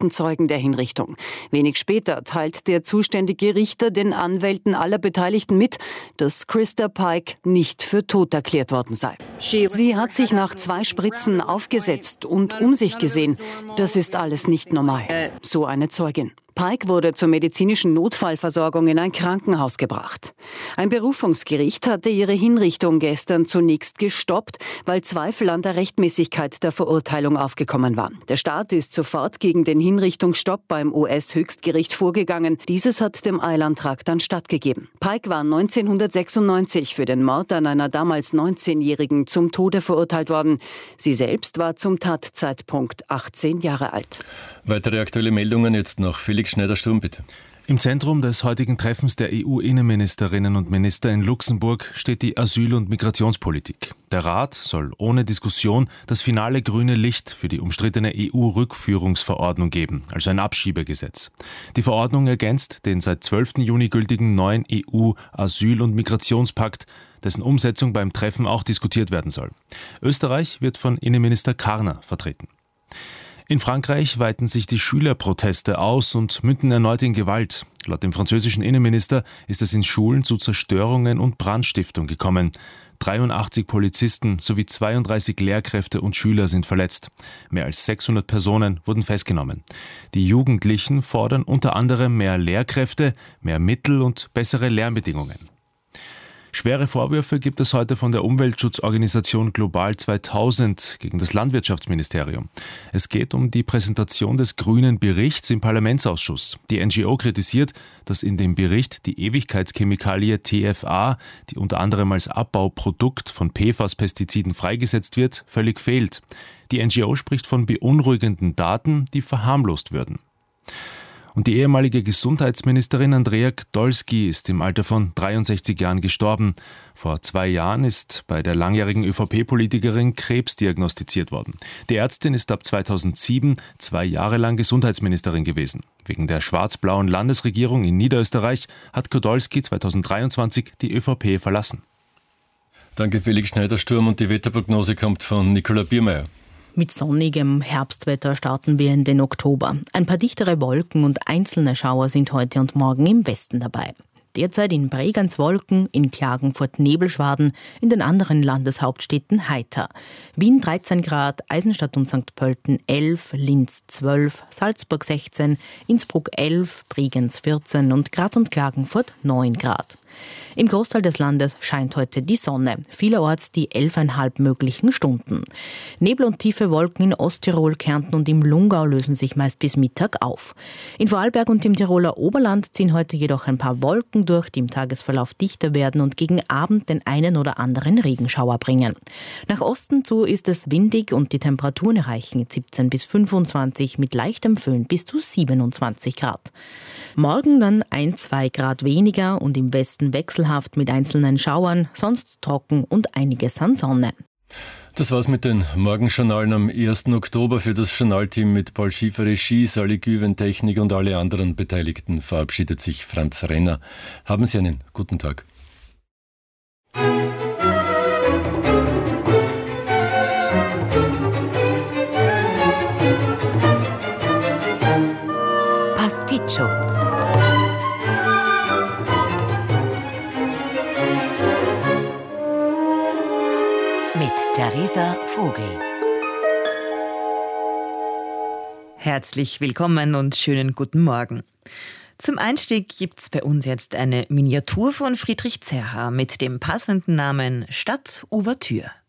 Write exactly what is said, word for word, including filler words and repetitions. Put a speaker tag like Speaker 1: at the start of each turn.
Speaker 1: ersten Zeugen der Hinrichtung. Wenig später teilt der zuständige Richter den Anwälten aller Beteiligten mit, dass Christa Pike nicht für tot erklärt worden sei. Sie hat sich nach zwei Spritzen aufgesetzt und um sich gesehen. Das ist alles nicht normal, so eine Zeugin. Pike wurde zur medizinischen Notfallversorgung in ein Krankenhaus gebracht. Ein Berufungsgericht hatte ihre Hinrichtung gestern zunächst gestoppt, weil Zweifel an der Rechtmäßigkeit der Verurteilung aufgekommen waren. Der Staat ist sofort gegen den Hinrichtungsstopp beim U S-Höchstgericht vorgegangen. Dieses hat dem Eilantrag dann stattgegeben. Pike war neunzehnhundertsechsundneunzig für den Mord an einer damals neunzehnjährigen zum Tode verurteilt worden. Sie selbst war zum Tatzeitpunkt achtzehn Jahre alt.
Speaker 2: Weitere aktuelle Meldungen jetzt noch. Felix Schneider-Sturm, bitte.
Speaker 3: Im Zentrum des heutigen Treffens der E U-Innenministerinnen und Minister in Luxemburg steht die Asyl- und Migrationspolitik. Der Rat soll ohne Diskussion das finale grüne Licht für die umstrittene E U-Rückführungsverordnung geben, also ein Abschiebegesetz. Die Verordnung ergänzt den seit zwölften Juni gültigen neuen E U-Asyl- und Migrationspakt, dessen Umsetzung beim Treffen auch diskutiert werden soll. Österreich wird von Innenminister Karner vertreten. In Frankreich weiten sich die Schülerproteste aus und münden erneut in Gewalt. Laut dem französischen Innenminister ist es in Schulen zu Zerstörungen und Brandstiftung gekommen. dreiundachtzig Polizisten sowie zweiunddreißig Lehrkräfte und Schüler sind verletzt. Mehr als sechshundert Personen wurden festgenommen. Die Jugendlichen fordern unter anderem mehr Lehrkräfte, mehr Mittel und bessere Lernbedingungen. Schwere Vorwürfe gibt es heute von der Umweltschutzorganisation Global zweitausend gegen das Landwirtschaftsministerium. Es geht um die Präsentation des grünen Berichts im Parlamentsausschuss. Die N G O kritisiert, dass in dem Bericht die Ewigkeitschemikalie T F A, die unter anderem als Abbauprodukt von P F A S-Pestiziden freigesetzt wird, völlig fehlt. Die N G O spricht von beunruhigenden Daten, die verharmlost würden. Und die ehemalige Gesundheitsministerin Andrea Gdolski ist im Alter von dreiundsechzig Jahren gestorben. Vor zwei Jahren ist bei der langjährigen Ö V P-Politikerin Krebs diagnostiziert worden. Die Ärztin ist ab zweitausendsieben zwei Jahre lang Gesundheitsministerin gewesen. Wegen der schwarz-blauen Landesregierung in Niederösterreich hat Gdolski zweitausenddreiundzwanzig die Ö V P verlassen.
Speaker 2: Danke Felix Schneider-Sturm, und die Wetterprognose kommt von Nicola Biermeier.
Speaker 4: Mit sonnigem Herbstwetter starten wir in den Oktober. Ein paar dichtere Wolken und einzelne Schauer sind heute und morgen im Westen dabei. Derzeit in Bregenz Wolken, in Klagenfurt Nebelschwaden, in den anderen Landeshauptstädten heiter. Wien dreizehn Grad, Eisenstadt und Sankt Pölten elf, Linz zwölf, Salzburg sechzehn, Innsbruck elf, Bregenz vierzehn und Graz und Klagenfurt neun Grad. Im Großteil des Landes scheint heute die Sonne, vielerorts die elfeinhalb möglichen Stunden. Nebel und tiefe Wolken in Osttirol, Kärnten und im Lungau lösen sich meist bis Mittag auf. In Vorarlberg und im Tiroler Oberland ziehen heute jedoch ein paar Wolken durch, die im Tagesverlauf dichter werden und gegen Abend den einen oder anderen Regenschauer bringen. Nach Osten zu ist es windig und die Temperaturen erreichen siebzehn bis fünfundzwanzig mit leichtem Föhn bis zu siebenundzwanzig Grad. Morgen dann ein, zwei Grad weniger und im Westen wechselhaft mit einzelnen Schauern, sonst trocken und einiges an Sonne.
Speaker 2: Das war's mit den Morgenjournalen am ersten Oktober. Für das Journalteam mit Paul Schiefer Regie, Sally Güven Technik und alle anderen Beteiligten verabschiedet sich Franz Renner. Haben Sie einen guten Tag.
Speaker 5: Pasticcio. Mit Theresa Vogel.
Speaker 6: Herzlich willkommen und schönen guten Morgen. Zum Einstieg gibt's bei uns jetzt eine Miniatur von Friedrich Zerha mit dem passenden Namen Stadtouvertüre.